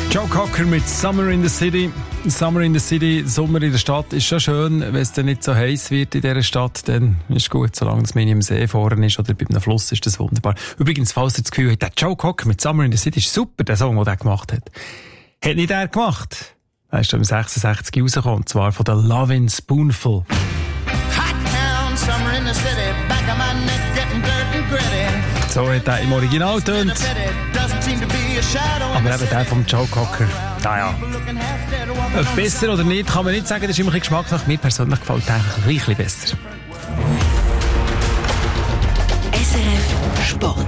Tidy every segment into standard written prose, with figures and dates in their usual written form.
Joe Cocker mit Summer in the City. Summer in the City, Sommer in der Stadt ist schon schön. Wenn es dann nicht so heiß wird in dieser Stadt, dann ist gut. Solange es mir im See vorne ist oder bei einem Fluss, ist das wunderbar. Übrigens, falls ihr das Gefühl habt, der Joe Cocker mit Summer in the City ist super, der Song, den er gemacht hat. Hat nicht er gemacht. Er ist schon im 66 rausgekommen, und zwar von der Lovin' Spoonful. Hot town, summer in the city, back of my neck getting dirt and gritty. So hat er im Original tönt. Aber eben der vom Joe Cocker, naja. Ob besser oder nicht, kann man nicht sagen, das ist immer ein bisschen Geschmackssache. Mir persönlich gefällt der ein bisschen besser. SRF Sport.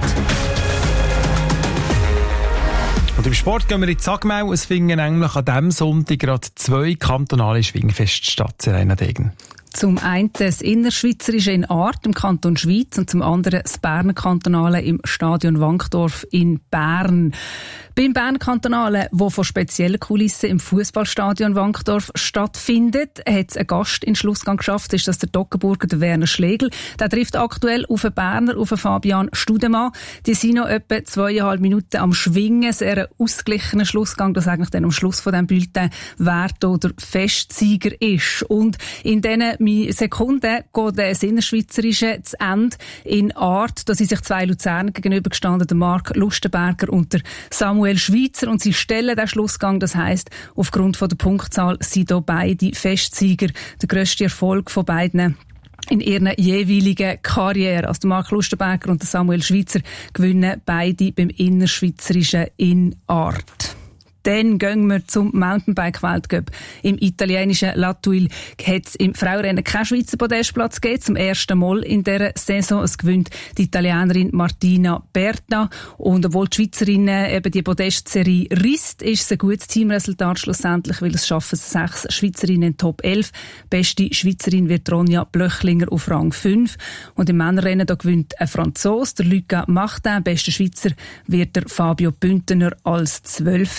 Und im Sport gehen wir in die Sagmau. Es finden nämlich an diesem Sonntag gerade 2 kantonale Schwingfeste statt in Rheinadegen. Zum einen das Innerschweizerische in Aardt im Kanton Schwyz und zum anderen das Berner Kantonale im Stadion Wankdorf in Bern. Beim Berner Kantonale, wo von speziellen Kulissen im Fußballstadion Wankdorf stattfindet, hat es einen Gast in den Schlussgang geschafft. Ist das der Toggenburger, der Werner Schlegel. Der trifft aktuell auf den Berner, auf den Fabian Studemann. Die sind noch etwa 2,5 Minuten am Schwingen. Sehr ein ausgeglichener Schlussgang, dass eigentlich dann am Schluss von diesem Bulletin wer der Festsieger ist. Und in diesen Sekunden geht das Innerschweizerische zu Ende in Aardt. Da sind sich 2 Luzerner gegenübergestanden, der Marc Lustenberger und der Samuel Schweizer, und sie stellen den Schlussgang. Das heisst, aufgrund von der Punktzahl sind hier beide Festsieger. Der grösste Erfolg von beiden in ihren jeweiligen Karrieren. Also der Marc Lustenberger und der Samuel Schweizer gewinnen beide beim Innerschweizerischen in Aardt. Dann gehen wir zum Mountainbike-Weltcup. Im italienischen Latuil hat es im Frauenrennen keinen Schweizer Podestplatz gegeben. Zum ersten Mal in dieser Saison. Es gewinnt die Italienerin Martina Berta. Und obwohl die Schweizerinnen eben die Podestserie risst, ist es ein gutes Teamresultat schlussendlich, weil es schaffen 6 Schweizerinnen in Top 11. Beste Schweizerin wird Ronja Blöchlinger auf Rang 5. Und im Männerrennen da gewinnt ein Franzose, der Lucas Martin. Bester Schweizer wird der Fabio Bündner als 12.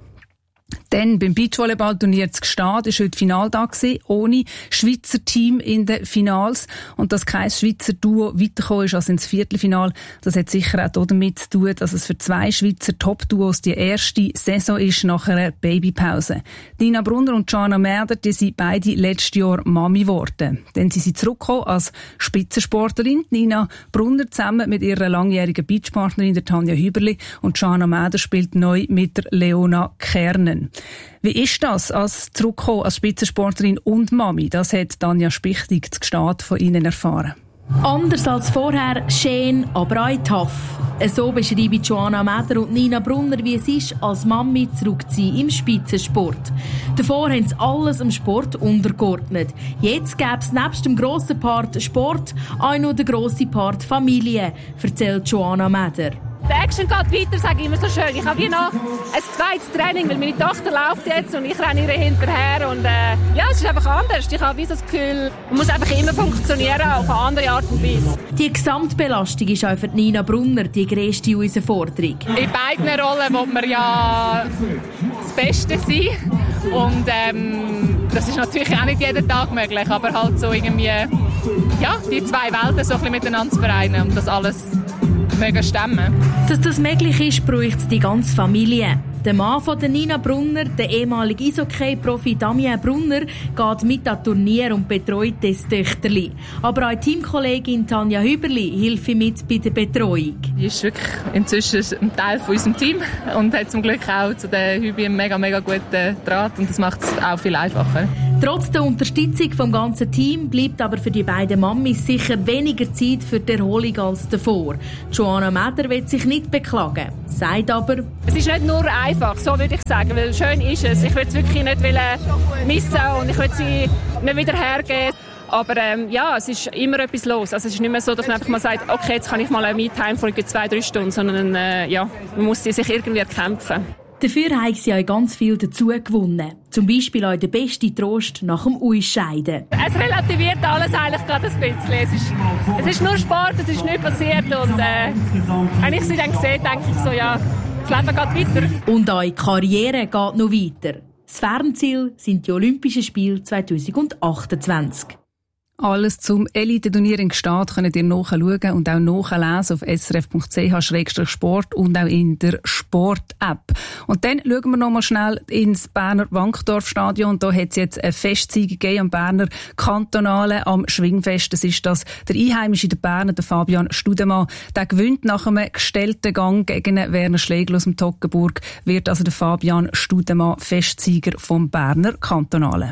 Dann beim Beachvolleyball-Turnier zu Gstaad war heute Finaltag gewesen, ohne Schweizer Team in den Finals. Und dass kein Schweizer Duo weitergekommen ist als ins Viertelfinal, das hat sicher auch damit zu tun, dass es für 2 Schweizer Top-Duos die erste Saison ist nach einer Babypause. Nina Brunner und Joanna Merder, die sind beide letztes Jahr Mami geworden. Dann sind sie zurückgekommen als Spitzensportlerin. Nina Brunner zusammen mit ihrer langjährigen Beachpartnerin, der Tanja Hüberli, und Joanna Merder spielt neu mit der Leona Kernen. Wie ist das, als zurückkommen als Spitzensportlerin und Mami? Das hat Tanja Spichtig zu Gstaad von Ihnen erfahren. Anders als vorher, schön, aber auch tough. So beschreiben Joanna Meder und Nina Brunner, wie es ist, als Mami zurückzuziehen im Spitzensport. Davor haben sie alles im Sport untergeordnet. Jetzt gäbe es nebst dem grossen Part Sport auch noch den grossen Part Familie, erzählt Joanna Meder. Der Action geht weiter, sage ich immer so schön. Ich habe wie noch ein zweites Training, weil meine Tochter läuft jetzt und ich renne ihr hinterher. Und ja, es ist einfach anders. Ich habe wie so das Gefühl, man muss einfach immer funktionieren, auf eine andere Art und Weise. Die Gesamtbelastung ist auch für Nina Brunner die grösste Herausforderung. In beiden Rollen will man ja das Beste sein. Und das ist natürlich auch nicht jeden Tag möglich, aber halt so irgendwie, ja, die 2 Welten so ein bisschen miteinander zu vereinen und das alles mögen stemmen. Dass das möglich ist, braucht es die ganze Familie. Der Mann von Nina Brunner, der ehemalige Eishockey-Profi Damien Brunner, geht mit an Turnier und betreut das Töchterli. Aber auch Teamkollegin Tanja Hüberli hilft mit bei der Betreuung. Sie ist wirklich inzwischen ein Teil von unserem Team und hat zum Glück auch zu der Hübi einen mega guten Draht und das macht es auch viel einfacher. Trotz der Unterstützung vom ganzen Team bleibt aber für die beiden Mamis sicher weniger Zeit für die Erholung als davor. Joanna Meder will sich nicht beklagen, sagt aber: Es ist nicht nur einfach, so würde ich sagen, weil schön ist es. Ich will es wirklich nicht missen und ich will sie nicht wieder hergeben. Aber ja, es ist immer etwas los. Also es ist nicht mehr so, dass man einfach mal sagt, okay, jetzt kann ich mal eine Me-Time von 2-3 Stunden, sondern ja, man muss sie sich irgendwie erkämpfen. Dafür haben sie auch ganz viel dazu gewonnen. Zum Beispiel auch der beste Trost nach dem Ausscheiden. Es relativiert alles eigentlich gerade ein bisschen. Es ist nur Sport, es ist nichts passiert. Und wenn ich sie dann sehe, denke ich so, ja, das Leben geht weiter. Und auch die Karriere geht noch weiter. Das Fernziel sind die Olympischen Spiele 2028. Alles zum Elite-Turnier in Gstaad könnt ihr nachschauen und auch nachlesen auf srf.ch/sport und auch in der Sport-App. Und dann schauen wir noch mal schnell ins Berner Wankdorf-Stadion. Und da hat es jetzt eine Festsieg gegeben am Berner Kantonale am Schwingfest. Das ist das der Einheimische der Berner, der Fabian Studemann. Der gewinnt nach einem gestellten Gang gegen Werner Schlegel aus dem Toggenburg, wird also der Fabian Studemann Festsieger vom Berner Kantonale.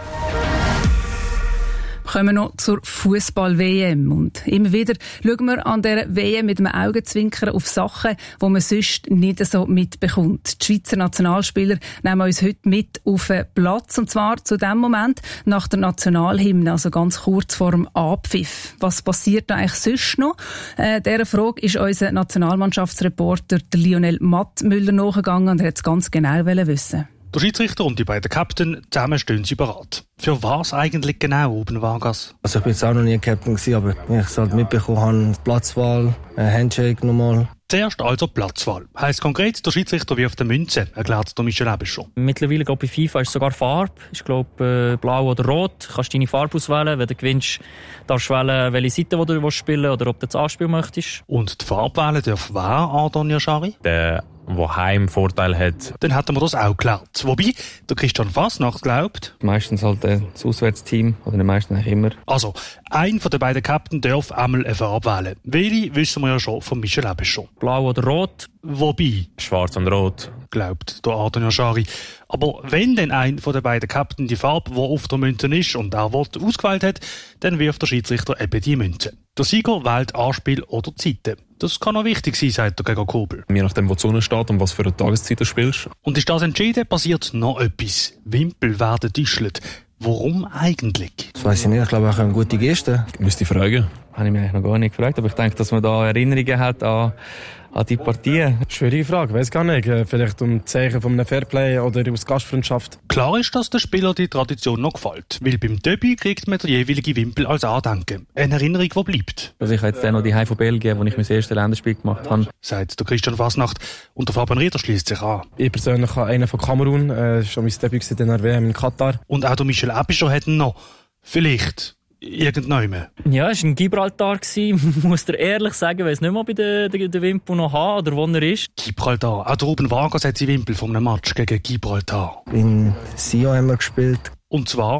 Kommen wir noch zur Fußball-WM. Und immer wieder schauen wir an der WM mit einem Augenzwinkern auf Sachen, die man sonst nicht so mitbekommt. Die Schweizer Nationalspieler nehmen uns heute mit auf den Platz. Und zwar zu dem Moment nach der Nationalhymne, also ganz kurz vor dem Abpfiff. Was passiert da eigentlich sonst noch? Dieser Frage ist unser Nationalmannschaftsreporter Lionel Mattmüller nachgegangen und er hat es ganz genau wissen. Der Schiedsrichter und die beiden Captain, zusammen stehen sie bereit. Für was eigentlich genau, Ruben Vargas? Also ich bin jetzt auch noch nie Captain gewesen, aber wenn ich es halt mitbekommen habe, Platzwahl, Handshake nochmal. Zuerst also Platzwahl. Heisst konkret, der Schiedsrichter wirft eine Münze, erklärt der Michel Ebescher. Mittlerweile, glaube ich, bei FIFA ist sogar Farbe. Ich glaube, blau oder rot. Du kannst deine Farbe auswählen. Wenn du gewinnst, darfst du wählen, welche Seite du spielen willst oder ob du das Anspiel möchtest. Und die Farbe wählen darf wer, Ardon Yashari? Der Heimvorteil hat. Dann hätten wir das auch geklärt. Wobei, der Christian Fasnacht glaubt... Meistens halt das Auswärtsteam, oder meistens eigentlich immer. Also, ein von den beiden Captain darf einmal eine Farbe wählen. Welche wissen wir ja schon von Michel Ebescher. Blau oder rot? Wobei... Schwarz und rot. Glaubt der Ardon Yashari. Aber wenn denn ein von den beiden Captain die Farbe, die auf der Münze ist und auch ausgewählt hat, dann wirft der Schiedsrichter eben die Münze. Der Sieger wählt Anspiel oder Zeiten. Das kann auch wichtig sein, sagt der Gregor Kobel. Je nachdem, wo die Sonne steht und was für eine Tageszeit du spielst. Und ist das entschieden, passiert noch etwas. Wimpel werden getäuscht. Warum eigentlich? Das weiss ich nicht, ich glaube auch eine gute Geste. Müsste ich fragen. Habe ich mich eigentlich noch gar nicht gefragt, aber ich denke, dass man da Erinnerungen hat an die Partie. Schwierige Frage, weiß gar nicht. Vielleicht um Zeichen von einem Fairplay oder aus Gastfreundschaft. Klar ist, dass den Spielern die Tradition noch gefällt. Weil beim Derby kriegt man den jeweiligen Wimpel als Andenken. Eine Erinnerung, die bleibt. Also ich habe jetzt noch die Heim von Belgien, wo ich mein erstes Länderspiel gemacht habe. Sagt der Christian Fasnacht. Und der Fabian Rieder schließt sich an. Ich persönlich habe einen von Kamerun. Das war schon mein Debüt in der WM in Katar. Und auch der Michel Ebescher hat ihn noch. Vielleicht. Irgendjemand. Ja, es war ein Gibraltar. Muss dir ehrlich sagen, weiss nicht mehr, ob ich den Wimpel noch habe oder wo er ist. Gibraltar. Auch der Ruben Vargas hat seinen Wimpel von einem Match gegen Gibraltar. In Sion haben wir gespielt. Und zwar?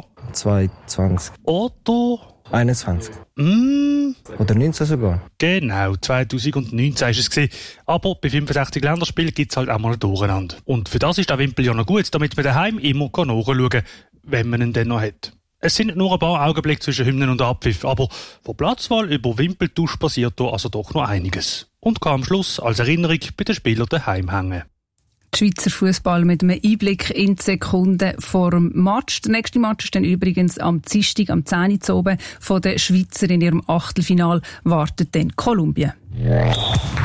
2020. Oder? 21. Oder 19 sogar. Genau, 2019 war es. Aber bei 65 Länderspielen gibt es halt auch mal ein Durcheinander. Und für das ist der Wimpel ja noch gut, damit man daheim immer nachschauen kann, wenn man ihn dann noch hat. Es sind nur ein paar Augenblicke zwischen Hymnen und Abpfiff, aber von Platzwahl über Wimpeltausch passiert da also doch noch einiges. Und kann am Schluss als Erinnerung bei den Spielern daheim hängen. Die Schweizer Fußball mit einem Einblick in die Sekunden vor dem Match. Der nächste Match ist dann übrigens am Dienstag, am 10. Uhr oben. Von den Schweizer in ihrem Achtelfinal wartet dann Kolumbien.